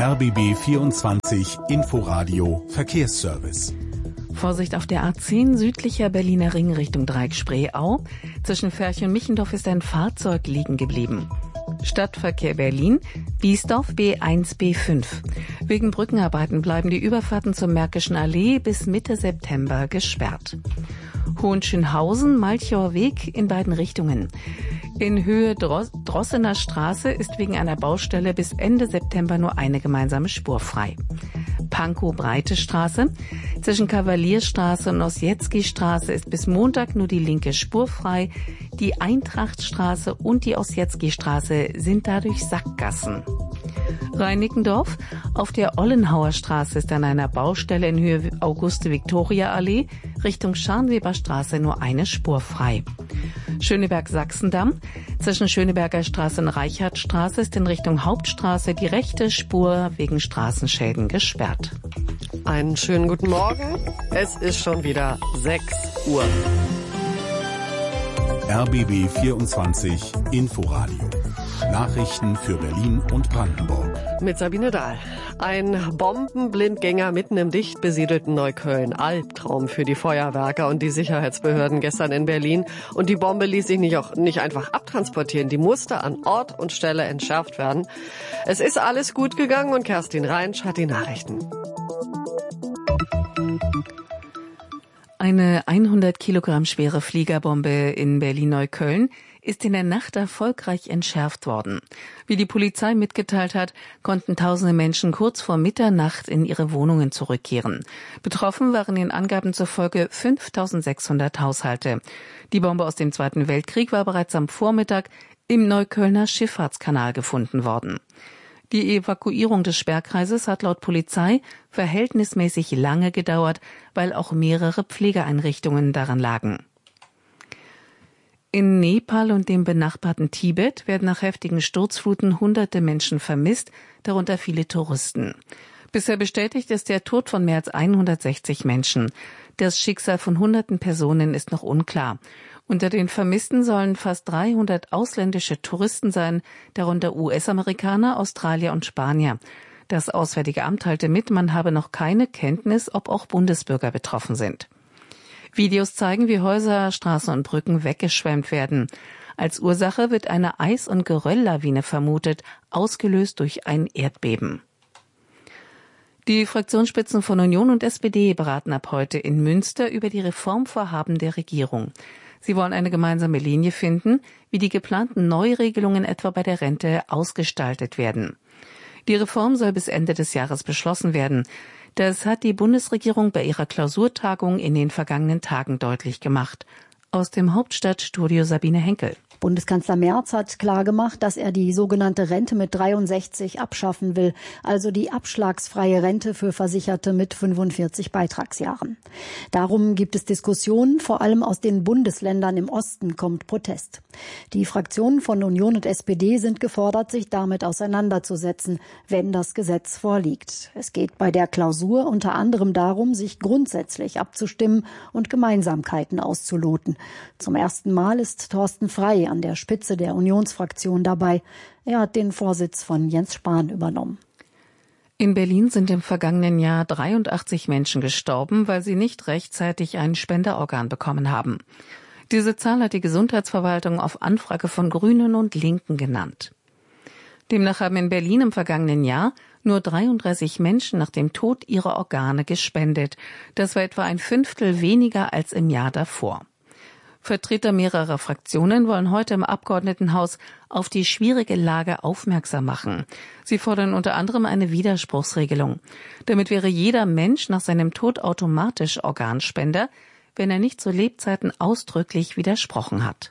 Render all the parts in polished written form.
RBB 24 Inforadio Verkehrsservice. Vorsicht auf der A10 südlicher Berliner Ring Richtung Dreieck-Spreeau. Zwischen Ferch und Michendorf ist ein Fahrzeug liegen geblieben. Stadtverkehr Berlin, Biesdorf B1, B5. Wegen Brückenarbeiten bleiben die Überfahrten zur Märkischen Allee bis Mitte September gesperrt. Hohenschönhausen, Malchower Weg in beiden Richtungen. In Höhe Drossener Straße ist wegen einer Baustelle bis Ende September nur eine gemeinsame Spur frei. Pankow-Breite Straße. Zwischen Kavalierstraße und Ossietzky-Straße ist bis Montag nur die linke Spur frei. Die Eintrachtstraße und die Ossietzky-Straße sind dadurch Sackgassen. Reinickendorf. Auf der Ollenhauer Straße ist an einer Baustelle in Höhe Auguste-Viktoria-Allee Richtung Scharnweberstraße nur eine Spur frei. Schöneberg-Sachsendamm. Zwischen Schöneberger Straße und Reichardtstraße ist in Richtung Hauptstraße die rechte Spur wegen Straßenschäden gesperrt. Einen schönen guten Morgen. Es ist schon wieder 6 Uhr. RBB 24 Inforadio. Nachrichten für Berlin und Brandenburg. Mit Sabine Dahl. Ein Bombenblindgänger mitten im dicht besiedelten Neukölln. Albtraum für die Feuerwerker und die Sicherheitsbehörden gestern in Berlin. Und die Bombe ließ sich nicht einfach abtransportieren. Die musste an Ort und Stelle entschärft werden. Es ist alles gut gegangen und Kerstin Reinsch hat die Nachrichten. Eine 100 Kilogramm schwere Fliegerbombe in Berlin-Neukölln ist in der Nacht erfolgreich entschärft worden. Wie die Polizei mitgeteilt hat, konnten tausende Menschen kurz vor Mitternacht in ihre Wohnungen zurückkehren. Betroffen waren den Angaben zufolge 5.600 Haushalte. Die Bombe aus dem Zweiten Weltkrieg war bereits am Vormittag im Neuköllner Schifffahrtskanal gefunden worden. Die Evakuierung des Sperrkreises hat laut Polizei verhältnismäßig lange gedauert, weil auch mehrere Pflegeeinrichtungen daran lagen. In Nepal und dem benachbarten Tibet werden nach heftigen Sturzfluten hunderte Menschen vermisst, darunter viele Touristen. Bisher bestätigt ist der Tod von mehr als 160 Menschen. Das Schicksal von hunderten Personen ist noch unklar. Unter den Vermissten sollen fast 300 ausländische Touristen sein, darunter US-Amerikaner, Australier und Spanier. Das Auswärtige Amt teilte mit, man habe noch keine Kenntnis, ob auch Bundesbürger betroffen sind. Videos zeigen, wie Häuser, Straßen und Brücken weggeschwemmt werden. Als Ursache wird eine Eis- und Gerölllawine vermutet, ausgelöst durch ein Erdbeben. Die Fraktionsspitzen von Union und SPD beraten ab heute in Münster über die Reformvorhaben der Regierung. Sie wollen eine gemeinsame Linie finden, wie die geplanten Neuregelungen etwa bei der Rente ausgestaltet werden. Die Reform soll bis Ende des Jahres beschlossen werden. Das hat die Bundesregierung bei ihrer Klausurtagung in den vergangenen Tagen deutlich gemacht. Aus dem Hauptstadtstudio Sabine Henkel. Bundeskanzler Merz hat klargemacht, dass er die sogenannte Rente mit 63 abschaffen will, also die abschlagsfreie Rente für Versicherte mit 45 Beitragsjahren. Darum gibt es Diskussionen, vor allem aus den Bundesländern im Osten kommt Protest. Die Fraktionen von Union und SPD sind gefordert, sich damit auseinanderzusetzen, wenn das Gesetz vorliegt. Es geht bei der Klausur unter anderem darum, sich grundsätzlich abzustimmen und Gemeinsamkeiten auszuloten. Zum ersten Mal ist Thorsten Frey an der Spitze der Unionsfraktion dabei. Er hat den Vorsitz von Jens Spahn übernommen. In Berlin sind im vergangenen Jahr 83 Menschen gestorben, weil sie nicht rechtzeitig ein Spenderorgan bekommen haben. Diese Zahl hat die Gesundheitsverwaltung auf Anfrage von Grünen und Linken genannt. Demnach haben in Berlin im vergangenen Jahr nur 33 Menschen nach dem Tod ihre Organe gespendet. Das war etwa ein Fünftel weniger als im Jahr davor. Vertreter mehrerer Fraktionen wollen heute im Abgeordnetenhaus auf die schwierige Lage aufmerksam machen. Sie fordern unter anderem eine Widerspruchsregelung. Damit wäre jeder Mensch nach seinem Tod automatisch Organspender, wenn er nicht zu Lebzeiten ausdrücklich widersprochen hat.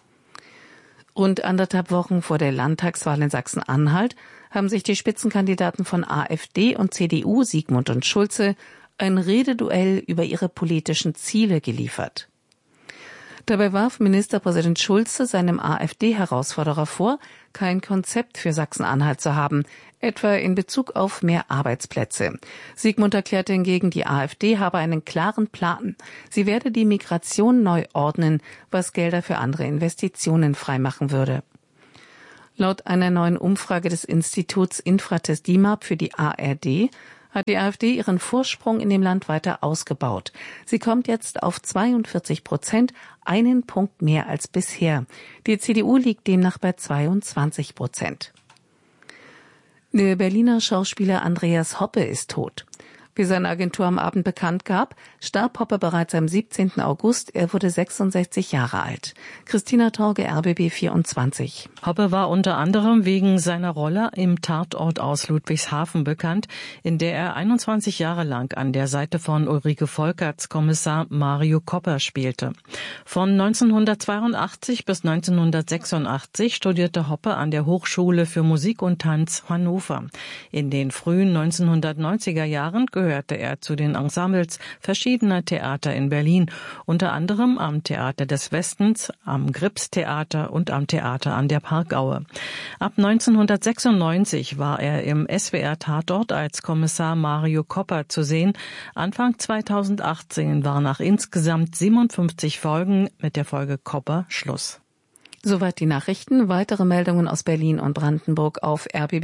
Rund 1,5 Wochen vor der Landtagswahl in Sachsen-Anhalt haben sich die Spitzenkandidaten von AfD und CDU, Siegmund und Schulze, ein Rededuell über ihre politischen Ziele geliefert. Dabei warf Ministerpräsident Schulze seinem AfD-Herausforderer vor, kein Konzept für Sachsen-Anhalt zu haben, etwa in Bezug auf mehr Arbeitsplätze. Siegmund erklärte hingegen, die AfD habe einen klaren Plan. Sie werde die Migration neu ordnen, was Gelder für andere Investitionen freimachen würde. Laut einer neuen Umfrage des Instituts Infratest DIMAP für die ARD hat die AfD ihren Vorsprung in dem Land weiter ausgebaut. Sie kommt jetzt auf 42%, einen Punkt mehr als bisher. Die CDU liegt demnach bei 22%. Der Berliner Schauspieler Andreas Hoppe ist tot. Wie seine Agentur am Abend bekannt gab, starb Hoppe bereits am 17. August. Er wurde 66 Jahre alt. Christina Torge, RBB 24. Hoppe war unter anderem wegen seiner Rolle im Tatort aus Ludwigshafen bekannt, in der er 21 Jahre lang an der Seite von Ulrike Volkerts Kommissar Mario Kopper spielte. Von 1982 bis 1986 studierte Hoppe an der Hochschule für Musik und Tanz Hannover. In den frühen 1990er Jahren gehörte er zu den Ensembles verschiedener Theater in Berlin, unter anderem am Theater des Westens, am Gripstheater und am Theater an der Parkaue. Ab 1996 war er im SWR-Tatort als Kommissar Mario Kopper zu sehen. Anfang 2018 war nach insgesamt 57 Folgen mit der Folge Kopper Schluss. Soweit die Nachrichten. Weitere Meldungen aus Berlin und Brandenburg auf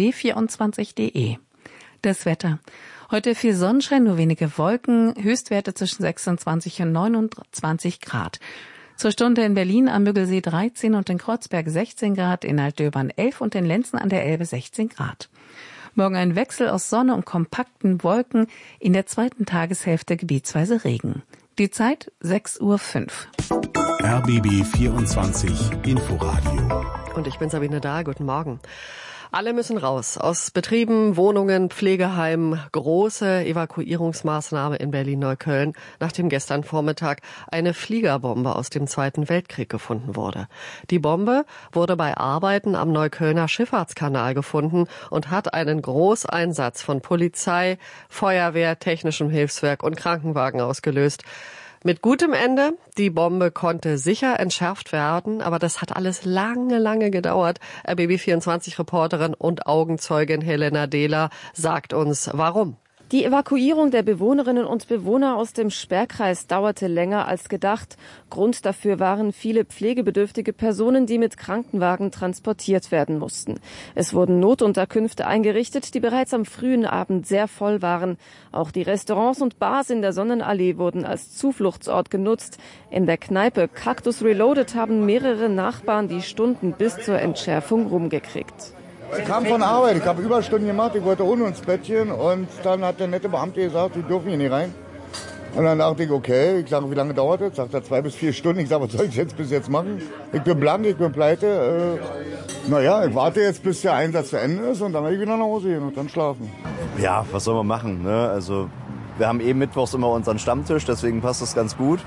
rbb24.de. Das Wetter. Heute viel Sonnenschein, nur wenige Wolken, Höchstwerte zwischen 26 und 29 Grad. Zur Stunde in Berlin am Müggelsee 13 und in Kreuzberg 16 Grad, in Altdöbern 11 und in Lenzen an der Elbe 16 Grad. Morgen ein Wechsel aus Sonne und kompakten Wolken, in der zweiten Tageshälfte gebietsweise Regen. Die Zeit 6:05 Uhr. RBB 24 Inforadio. Und ich bin Sabine Dahl, guten Morgen. Alle müssen raus. Aus Betrieben, Wohnungen, Pflegeheimen. Große Evakuierungsmaßnahme in Berlin-Neukölln, nachdem gestern Vormittag eine Fliegerbombe aus dem Zweiten Weltkrieg gefunden wurde. Die Bombe wurde bei Arbeiten am Neuköllner Schifffahrtskanal gefunden und hat einen Großeinsatz von Polizei, Feuerwehr, technischem Hilfswerk und Krankenwagen ausgelöst. Mit gutem Ende. Die Bombe konnte sicher entschärft werden, aber das hat alles lange gedauert. RBB24-Reporterin und Augenzeugin Helena Dehler sagt uns, warum. Die Evakuierung der Bewohnerinnen und Bewohner aus dem Sperrkreis dauerte länger als gedacht. Grund dafür waren viele pflegebedürftige Personen, die mit Krankenwagen transportiert werden mussten. Es wurden Notunterkünfte eingerichtet, die bereits am frühen Abend sehr voll waren. Auch die Restaurants und Bars in der Sonnenallee wurden als Zufluchtsort genutzt. In der Kneipe Cactus Reloaded haben mehrere Nachbarn die Stunden bis zur Entschärfung rumgekriegt. Ich kam von Arbeit, ich habe Überstunden gemacht, ich wollte ohne ins Bettchen und dann hat der nette Beamte gesagt, Sie dürfen hier nicht rein. Und dann dachte ich, okay, ich sage, wie lange dauert das? Sagt er 2 bis 4 Stunden. Ich sage, was soll ich jetzt bis jetzt machen? Ich bin blank, ich bin pleite. Ich warte jetzt, bis der Einsatz zu Ende ist und dann werde ich wieder nach Hause gehen und dann schlafen. Ja, was soll man machen? Ne? Also wir haben mittwochs immer unseren Stammtisch, deswegen passt das ganz gut.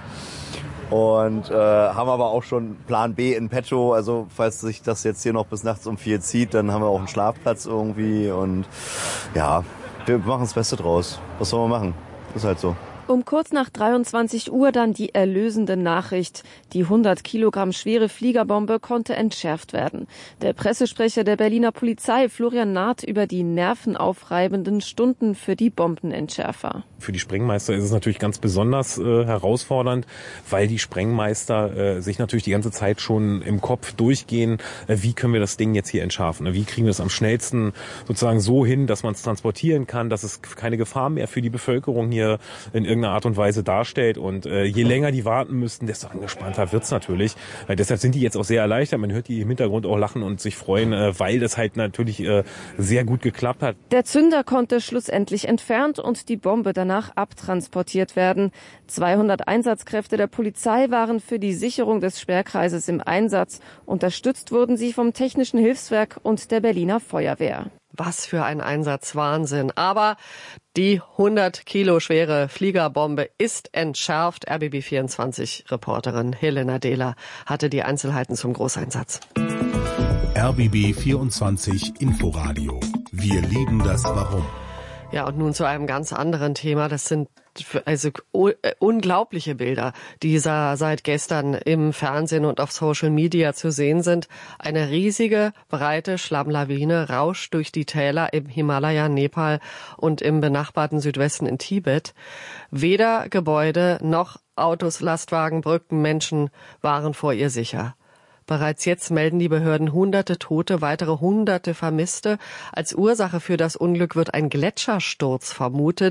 Und haben aber auch schon Plan B in petto, also falls sich das jetzt hier noch bis nachts um 4 zieht, dann haben wir auch einen Schlafplatz irgendwie und ja, wir machen das Beste draus. Was soll man machen? Ist halt so. Um kurz nach 23 Uhr dann die erlösende Nachricht. Die 100 Kilogramm schwere Fliegerbombe konnte entschärft werden. Der Pressesprecher der Berliner Polizei, Florian Naht, über die nervenaufreibenden Stunden für die Bombenentschärfer. Für die Sprengmeister ist es natürlich ganz besonders herausfordernd, weil die Sprengmeister sich natürlich die ganze Zeit schon im Kopf durchgehen, wie können wir das Ding jetzt hier entschärfen? Wie kriegen wir es am schnellsten sozusagen so hin, dass man es transportieren kann, dass es keine Gefahr mehr für die Bevölkerung hier in irgendeiner Art und Weise darstellt. Und je länger die warten müssten, desto angespannter wird's natürlich. Deshalb sind die jetzt auch sehr erleichtert. Man hört die im Hintergrund auch lachen und sich freuen, weil das halt natürlich sehr gut geklappt hat. Der Zünder konnte schlussendlich entfernt und die Bombe danach abtransportiert werden. 200 Einsatzkräfte der Polizei waren für die Sicherung des Sperrkreises im Einsatz. Unterstützt wurden sie vom Technischen Hilfswerk und der Berliner Feuerwehr. Was für ein Einsatz, Wahnsinn. Aber die 100 Kilo schwere Fliegerbombe ist entschärft. RBB24-Reporterin Helena Dehler hatte die Einzelheiten zum Großeinsatz. RBB24 Inforadio. Wir lieben das Warum. Ja, und nun zu einem ganz anderen Thema. Das sind unglaubliche Bilder, die seit gestern im Fernsehen und auf Social Media zu sehen sind. Eine riesige, breite Schlammlawine rauscht durch die Täler im Himalaya, Nepal und im benachbarten Südwesten in Tibet. Weder Gebäude noch Autos, Lastwagen, Brücken, Menschen waren vor ihr sicher. Bereits jetzt melden die Behörden hunderte Tote, weitere hunderte Vermisste. Als Ursache für das Unglück wird ein Gletschersturz vermutet.